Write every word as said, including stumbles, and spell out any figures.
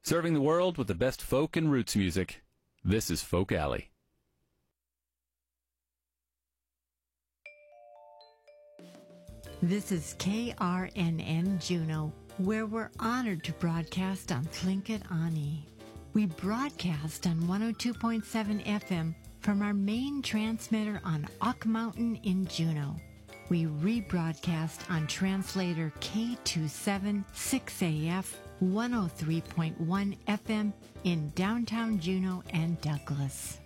Serving the world with the best folk and roots music, this is Folk Alley. This is K R N N Juneau, where we're honored to broadcast on Tlingit Ani. We broadcast on one oh two point seven F M from our main transmitter on Ock Mountain in Juneau. We rebroadcast on translator K two seven six A F one oh three point one F M in downtown Juneau and Douglas.